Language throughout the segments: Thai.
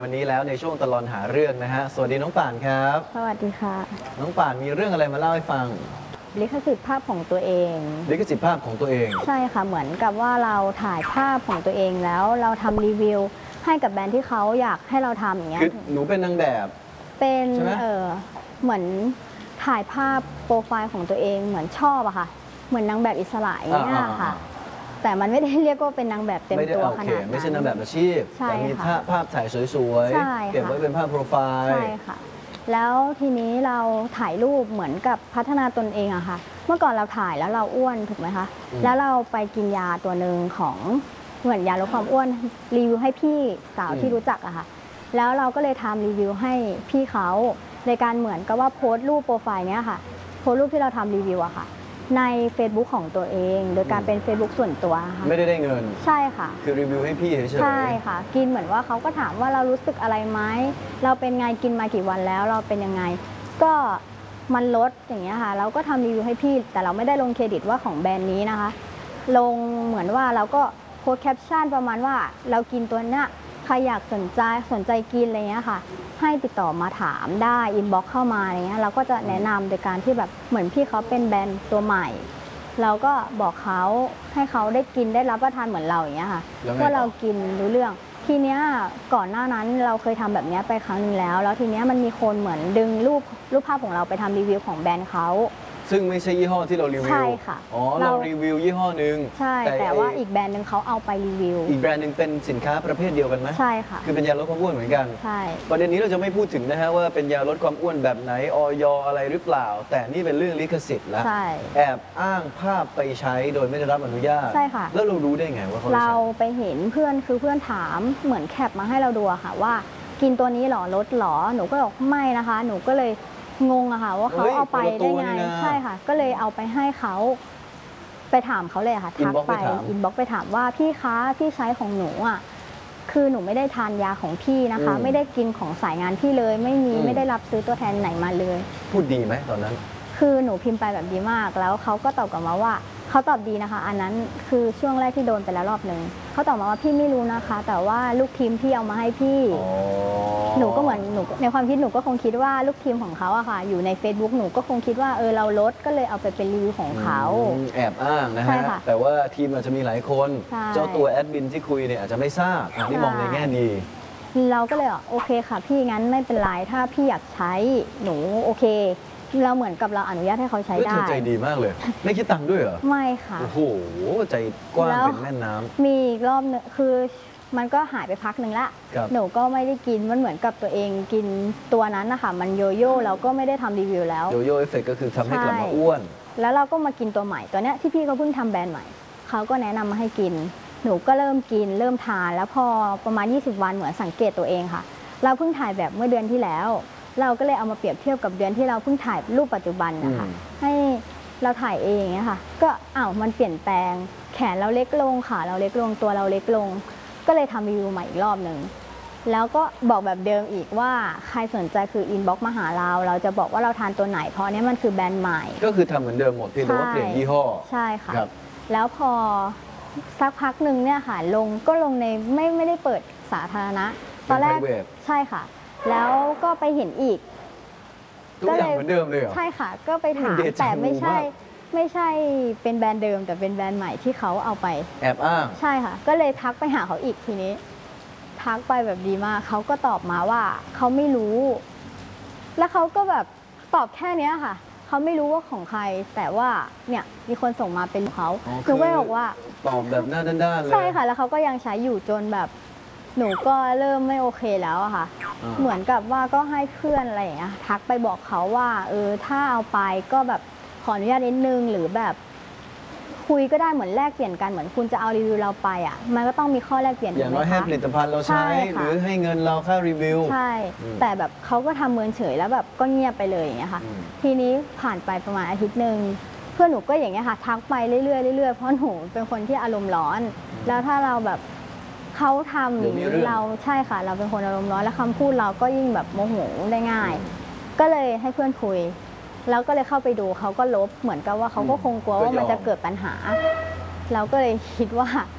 วันนี้แล้วในช่วงตลอดหาเรื่องนะฮะสวัสดีน้องป่านครับสวัสดีค่ะน้องป่านมีเรื่องอะไรมาเล่าให้ฟังลิขสิทธิ์ภาพของตัวเองลิขสิทธิ์ภาพของตัวเองใช่ค่ะเหมือนกับว่าเราถ่ายภาพของตัวเองแล้วเราทำรีวิวให้กับแบรนด์ที่เขาอยากให้เราทำอย่างเงี้ยคือหนูเป็นนางแบบเป็นใช่ไหมเหมือนถ่ายภาพโปรไฟล์ของตัวเองเหมือนชอบอะค่ะเหมือนนางแบบอิสระอย่างเงี้ยค่ะแต่มันไม่ได้เรียกว่าเป็นนางแบบเต็มตัวขนาดนั้นไม่ใช่นางแบบอาชีพแต่มีภาพถ่ายสวยๆเก็บไว้เป็นภาพโปรไฟล์ใช่ค่ะแล้วทีนี้เราถ่ายรูปเหมือนกับพัฒนาตนเองอะค่ะเมื่อก่อนเราถ่ายแล้วเราอ้วนถูกไหมคะแล้วเราไปกินยาตัวหนึ่งของเหมือนยาลดความอ้วนรีวิวให้พี่สาวที่รู้จักอะค่ะแล้วเราก็เลยทำรีวิวให้พี่เขาในการเหมือนกับว่าโพสต์รูปโปรไฟล์เนี้ยค่ะโพสต์รูปที่เราทำรีวิวอะค่ะใน Facebook ของตัวเองโดยการเป็น Facebook ส่วนตัวค่ะไม่ได้เงินใช่ค่ะคือรีวิวให้พี่เฉยๆใช่ค่ะกินเหมือนว่าเขาก็ถามว่าเรารู้สึกอะไรไหมเราเป็นไงกินมากี่วันแล้วเราเป็นยังไงก็มันลดอย่างเงี้ยค่ะเราก็ทำรีวิวให้พี่แต่เราไม่ได้ลงเครดิตว่าของแบรนด์นี้นะคะลงเหมือนว่าเราก็โพสแคปชั่นประมาณว่าเรากินตัวเนี้ยใครอยากสนใจกินอะไรเงี้ยค่ะให้ติดต่อมาถามได้อินบ็อกเข้ามาอะไรเงี้ยเราก็จะแนะนำโดยการที่แบบเหมือนพี่เขาเป็นแบรนด์ตัวใหม่เราก็บอกเขาให้เขาได้กินได้รับประทานเหมือนเราอย่างเงี้ยค่ะว่าเรากินรู้เรื่องทีเนี้ยก่อนหน้านั้นเราเคยทำแบบนี้ไปครั้งนึงแล้วทีเนี้ยมันมีคนเหมือนดึงรูปภาพของเราไปทำรีวิวของแบรนด์เขาซึ่งไม่ใช่ยี่ห้อที่เรารีวิวใช่ค่ะอ๋อเรารีวิวยี่ห้อหนึ่งใช่แต่ว่าอีกแบรนด์หนึ่งเขาเอาไปรีวิวอีกแบรนด์หนึ่งเป็นสินค้าประเภทเดียวกันไหมใช่ค่ะคือเป็นยาลดความอ้วนเหมือนกันใช่ประเด็นนี้เราจะไม่พูดถึงนะฮะว่าเป็นยาลดความอ้วนแบบไหนอย.อะไรหรือเปล่าแต่นี่เป็นเรื่องลิขสิทธิ์แล้วแอบอ้างภาพไปใช้โดยไม่ได้รับอนุญาตใช่ค่ะแล้วเรารู้ได้ไงว่าเขาเราไปเห็นเพื่อนถามเหมือนแคปมาให้เราดูค่ะว่ากินตัวนี้หรอลดหรอหนูก็บอกไม่นะคะหนูก็เลยงงอะค่ะว่าเขาเอาไปได้ไงใช่ค่ะก็เลยเอาไปให้เขาไปถามเขาเลยค่ะทักไปอินบ็อกไปถามว่าพี่คะพี่ใช้ของหนูอะคือหนูไม่ได้ทานยาของพี่นะคะไม่ได้กินของสายงานพี่เลยไม่ได้รับซื้อตัวแทนไหนมาเลยพูดดีไหมตอนนั้นคือหนูพิมพ์ไปแบบดีมากแล้วเขาก็ตอบกลับมาว่าเขาตอบดีนะคะอันนั้นคือช่วงแรกที่โดนไปแล้วรอบหนึ่งเขาตอบมาว่าพี่ไม่รู้นะคะแต่ว่าลูกทีมพี่เอามาให้พี่หนูก็เหมือนหนูในความคิดหนูก็คงคิดว่าลูกทีมของเขาอะค่ะอยู่ใน Facebook หนูก็คงคิดว่าเราลดก็เลยเอาไปเป็นรีวิวของเขาแอบอ้างนะฮะแต่ว่าทีมอาจจะมีหลายคนเจ้าตัวแอดมินที่คุยเนี่ยอาจจะไม่ทราบนี่มองในแง่ดีเราก็เลยโอเคค่ะพี่งั้นไม่เป็นไรถ้าพี่อยากใช้หนูโอเคเราเหมือนกับเราอนุญาตให้เขาใช้ได้ใจดีมากเลยไม่คิดตังค์ด้วยเหรอไม่ค่ะโอ้โหใจกว้างเป็นแม่น้ำมีอีกรอบนึงคือมันก็หายไปพักหนึ่งละหนูก็ไม่ได้กินมันเหมือนกับตัวเองกินตัวนั้นนะคะมันโยโย่เราก็ไม่ได้ทำรีวิวแล้วโยโย่เอฟเฟกต์ก็คือทำให้กลับมาอ้วนแล้วเราก็มากินตัวใหม่ตัวเนี้ยที่พี่เขาเพิ่งทำแบรนด์ใหม่เขาก็แนะนำมาให้กินหนูก็เริ่มกินเริ่มทานแล้วพอประมาณ20 วันเหมือนสังเกตตัวเองค่ะเราเพิ่งถ่ายแบบเมื่อเดือนที่แล้วเราก็เลยเอามาเปรียบเทียบกับเดือนที่เราเพิ่งถ่ายรูปปัจจุบันนะคะให้เราถ่ายเองเนี่ยค่ะก็มันเปลี่ยนแปลงแขนเราเล็กลงขาเราเล็กลงตัวเราเล็กลงก็เลยทำรีวิวใหม่อีกรอบหนึ่งแล้วก็บอกแบบเดิมอีกว่าใครสนใจคืออินบ็อกซ์มาหาเราจะบอกว่าเราทานตัวไหนเพราะนี้มันคือแบรนด์ใหม่ก็คือทำเหมือนเดิมหมดเพียงแต่ว่าเปลี่ยนยี่ห้อใช่ค่ะแล้วพอสักพักหนึ่งเนี่ยค่ะลงในไม่ได้เปิดสาธารณะตอนแรกใช่ค่ะแล้วก็ไปเห็นอีกทุกอย่างเหมือนเดิมเลยเหรอใช่ค่ะก็ไปถามแต่ไม่ใช่เป็นแบรนด์เดิมแต่เป็นแบรนด์ใหม่ที่เขาเอาไปแอบอ้างใช่ค่ะก็เลยทักไปหาเขาอีกทีนี้ทักไปแบบดีมากเขาก็ตอบมาว่าเขาไม่รู้แล้วเขาก็แบบตอบแค่นี้ค่ะเขาไม่รู้ว่าของใครแต่ว่าเนี่ยมีคนส่งมาเป็นเขาหนูก็บอกว่าตอบแบบหน้าด้านๆเลยใช่ค่ะแล้วเขาก็ยังใช้อยู่จนแบบหนูก็เริ่มไม่โอเคแล้วอะค่ะเหมือนกับว่าก็ให้เพื่อนอะไรอย่างเงี้ยทักไปบอกเขาว่าถ้าเอาไปก็แบบขออนุญาตนิดนึงหรือแบบคุยก็ได้เหมือนแลกเปลี่ยนกันเหมือนคุณจะเอารีวิวเราไปอ่ะมันก็ต้องมีข้อแลกเปลี่ยนอย่างน้อยให้ผลิตภัณฑ์เราใช้หรือให้เงินเราค่ารีวิวใช่แต่แบบเขาก็ทำเมินเฉยแล้วแบบก็เงียบไปเลยอย่างเงี้ยค่ะทีนี้ผ่านไปประมาณอาทิตย์หนึ่งเพื่อนหนูก็อย่างเงี้ยค่ะทักไปเรื่อยๆเพราะหนูเป็นคนที่อารมณ์ร้อนแล้วถ้าเราแบบเขาทำอย่างนี้เราใช่ค่ะเราเป็นคนอารมณ์ร้อนแล้วคำพูดเราก็ยิ่งแบบโมโหได้ง่ายก็เลยให้เพื่อนคุยแล้วก็เลยเข้าไปดูเขาก็ลบเหมือนกับว่าเขาก็คงกลัวว่ามันจะเกิดปัญหาเราก็เลยคิดว่า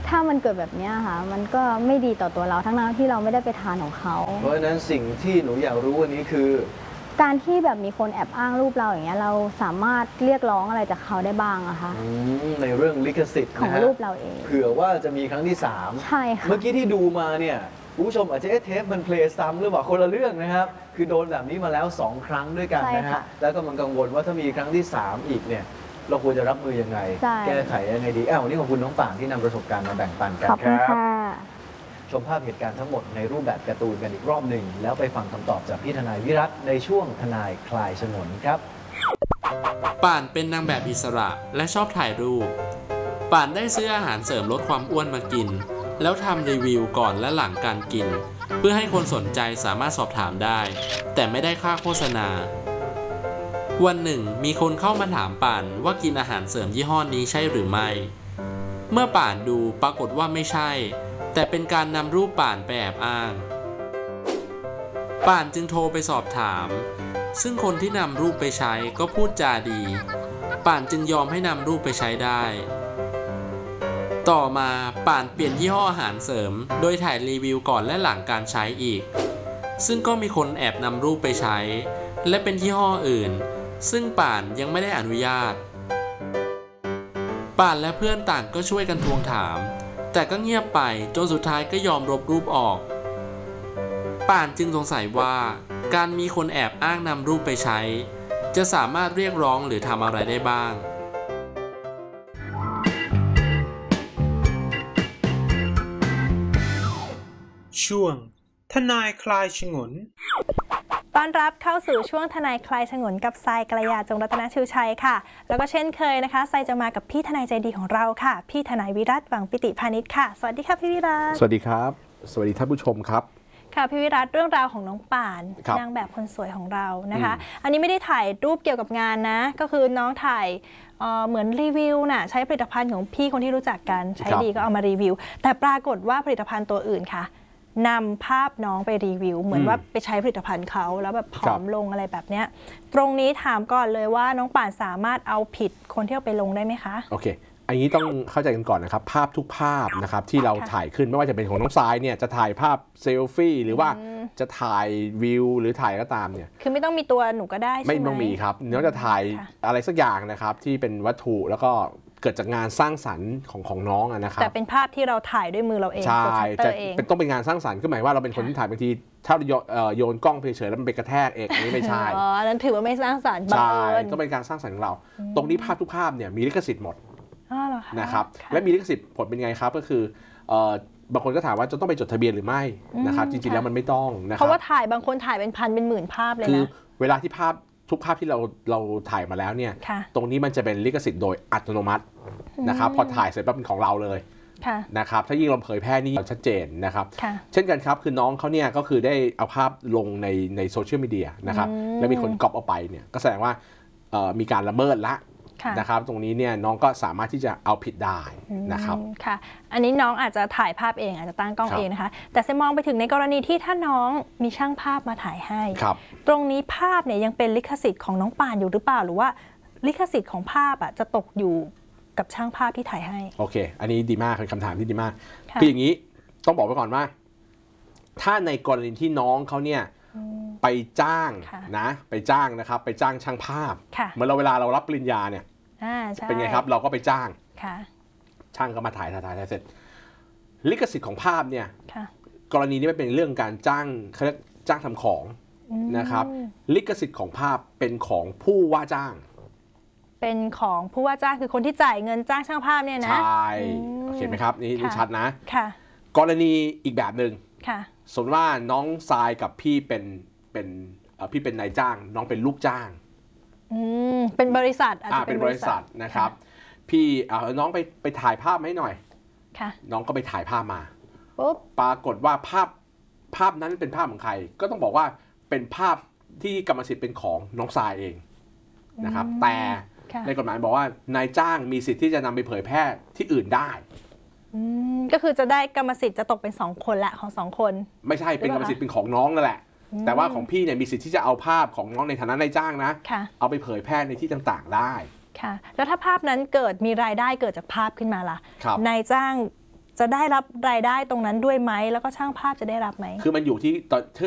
ถ้ามันเกิดแบบนี้ค่ะมันก็ไม่ดีต่อตัวเราทั้งที่เราไม่ได้ไปทานของเขาเพราะฉะนั้นสิ่งที่หนูอยากรู้วันนี้คือการที่แบบมีคนแอบอ้างรูปเราอย่างเงี้ยเราสามารถเรียกร้องอะไรจากเขาได้บ้างอะคะในเรื่องลิขสิทธิ์ของรูปเราเองเผื่อว่าจะมีครั้งที่3 ใช่ค่ะเมื่อกี้ที่ดูมาเนี่ยผู้ชมอาจจะเทปมันเพลย์ซ้ำหรือเปล่าคนละเรื่องนะครับคือโดนแบบนี้มาแล้ว2 ครั้งด้วยกันนะฮะแล้วก็มันกังวลว่าถ้ามีครั้งที่3อีกเนี่ยเราควรจะรับมือยังไงแก้ไขยังไงดีวันนี้ขอบคุณน้องป่านที่นำประสบการณ์มาแบ่งปันกันครับชมภาพเหตุการณ์ทั้งหมดในรูปแบบการ์ตูนกันอีกรอบหนึ่งแล้วไปฟังคำตอบจากพี่ทนายวิรัตในช่วงทนายคลายฉงนครับป่านเป็นนางแบบอิสระและชอบถ่ายรูปป่านได้ซื้ออาหารเสริมลดความอ้วนมากินแล้วทำรีวิวก่อนและหลังการกินเพื่อให้คนสนใจสามารถสอบถามได้แต่ไม่ได้ค่าโฆษณาวันหนึ่งมีคนเข้ามาถามป่านว่ากินอาหารเสริมยี่ห้อนี้ใช่หรือไม่เมื่อป่านดูปรากฏว่าไม่ใช่แต่เป็นการนำรูปป่านไปแอบอ้างป่านจึงโทรไปสอบถามซึ่งคนที่นำรูปไปใช้ก็พูดจาดีป่านจึงยอมให้นำรูปไปใช้ได้ต่อมาป่านเปลี่ยนยี่ห้ออาหารเสริมโดยถ่ายรีวิวก่อนและหลังการใช้อีกซึ่งก็มีคนแอบนำรูปไปใช้และเป็นยี่ห้ออื่นซึ่งป่านยังไม่ได้อนุญาตป่านและเพื่อนต่างก็ช่วยกันทวงถามแต่ก็เงียบไปจนสุดท้ายก็ยอมลบรูปออกป่านจึงสงสัยว่าการมีคนแอบอ้างนำรูปไปใช้จะสามารถเรียกร้องหรือทำอะไรได้บ้างช่วงทนายคลายฉงนต้อนรับเข้าสู่ช่วงทนายคลายฉงนกับทรายกัลยาจงรัตนชูชัยค่ะแล้วก็เช่นเคยนะคะทรายจะมากับพี่ทนายใจดีของเราค่ะพี่ทนายวิรัตหวังปิติพานิชค่ะสวัสดีค่ะพี่วิรัตสวัสดีครับสวัสดีท่านผู้ชมครับค่ะพี่วิรัตเรื่องราวของน้องป่านนางแบบคนสวยของเรานะคะอันนี้ไม่ได้ถ่ายรูปเกี่ยวกับงานนะก็คือน้องถ่ายเหมือนรีวิวน่ะใช้ผลิตภัณฑ์ของพี่คนที่รู้จักกันใช้ดีก็เอามารีวิวแต่ปรากฏว่าผลิตภัณฑ์ตัวอื่นค่ะนำภาพน้องไปรีวิวเหมือนว่าไปใช้ผลิตภัณฑ์เขาแล้วแบบผอมลงอะไรแบบเนี้ยตรงนี้ถามก่อนเลยว่าน้องป่านสามารถเอาผิดคนที่เอาไปลงได้ไหมคะโอเคอันนี้ต้องเข้าใจกันก่อนนะครับภาพทุกภาพนะครับที่เราถ่ายขึ้นไม่ว่าจะเป็นของน้องทรายเนี่ยจะถ่ายภาพเซลฟี่หรือว่าจะถ่ายวิวหรือถ่ายก็ตามเนี่ยคือไม่ต้องมีตัวหนูก็ได้ใช่ไหมไม่ต้องมีครับเนื้อจะถ่ายอะไรสักอย่างนะครับที่เป็นวัตถุแล้วก็เกิดจากงานสร้างสรรค์ของน้องนะครับแต่เป็นภาพที่เราถ่ายด้วยมือเราเองใช่จะเป็นต้องเป็นงานสร้างสรรค์ก็หมายว่าเราเป็นคนที่ถ่ายบางทีถ้าโยนกล้องเฉยๆแล้วมันไปกระแทกเองอันนี้ไม่ใช่อ๋อนั้นถือว่าไม่สร้างสรรค์ใช่ต้องเป็นการสร้างสรรค์ของเราตรงนี้ภาพทุกภาพเนี่ยมีลิขสิทธิ์หมดนะครับและมีลิขสิทธิ์ผลเป็นไงครับก็คือบางคนก็ถามว่าจะต้องไปจดทะเบียนหรือไม่นะครับจริงๆแล้วมันไม่ต้องนะครับเพราะว่าถ่ายบางคนถ่ายเป็นพันเป็นหมื่นภาพเลยนะคือเวลาที่ทุกภาพที่เราถ่ายมาแล้วเนี่ยตรงนี้มันจะเป็นลิขสิทธิ์โดยอัตโนมัตินะครับพอถ่ายเสร็จปั๊บเป็นของเราเลยนะครับถ้ายิ่งเราเผยแพร่นี่ชัดเจนนะครับเช่นกันครับคือน้องเขาเนี่ยก็คือได้เอาภาพลงในโซเชียลมีเดียนะครับแล้วมีคนก๊อปเอาไปเนี่ยก็แสดงว่ามีการละเมิดละนะครับตรงนี้เนี่ยน้องก็สามารถที่จะเอาผิดได้นะครับค่ะอันนี้น้องอาจจะถ่ายภาพเองอาจจะตั้งกล้องเองนะคะแต่จะมองไปถึงในกรณีที่ถ้าน้องมีช่างภาพมาถ่ายให้ตรงนี้ภาพเนี่ยยังเป็นลิขสิทธิ์ของน้องป่านอยู่หรือเปล่าหรือว่าลิขสิทธิ์ของภาพจะตกอยู่กับช่างภาพที่ถ่ายให้โอเคอันนี้ดีมากเป็นคำถามที่ดีมากคืออย่างนี้ต้องบอกไว้ก่อนว่าถ้าในกรณีที่น้องเขาเนี่ยไปจ้างนะไปจ้างนะครับไปจ้างช่างภาพเหมือนเวลาเรารับปริญญาเนี่ยเป็นไงครับเราก็ไปจ้างช่างก็มาถ่ายเสร็จลิขสิทธิ์ของภาพเนี่ยกรณีนี้ไม่เป็นเรื่องการจ้างเขาเรียกจ้างทำของนะครับลิขสิทธิ์ของภาพเป็นของผู้ว่าจ้างเป็นของผู้ว่าจ้างคือคนที่จ่ายเงินจ้างช่างภาพเนี่ยนะใช่เห็นไหมครับนี่ชัดนะกรณีอีกแบบหนึ่งสมมติว่าน้องทรายกับพี่พี่เป็นนายจ้างน้องเป็นลูกจ้างเป็นบริษัทอาจจะเป็นบริษัทนะครับพี่น้องไปถ่ายภาพให้หน่อยน้องก็ไปถ่ายภาพมาปรากฏว่าภาพนั้นเป็นภาพของใครก็ต้องบอกว่าเป็นภาพที่กรรมสิทธิ์เป็นของน้องทรายเองนะครับแต่ในกฎหมายบอกว่านายจ้างมีสิทธิ์ที่จะนำไปเผยแพร่ที่อื่นได้ก็คือจะได้กรรมสิทธิ์จะตกเป็น2คนละของ2คนไม่ใช่เป็นกรรมสิทธิ์เป็นของน้องนั่นแหละแต่ว่าของพี่เนี่ยมีสิทธิ์ที่จะเอาภาพของน้องในฐานะนายจ้างนะเอาไปเผยแพร่ในที่ต่างๆได้ค่ะแล้วถ้าภาพนั้นเกิดมีรายได้เกิดจากภาพขึ้นมาล่ะนายจ้างจะได้รับรายได้ตรงนั้นด้วยไหมแล้วก็ช่างภาพจะได้รับไหมคือมันอยู่ที่ตอน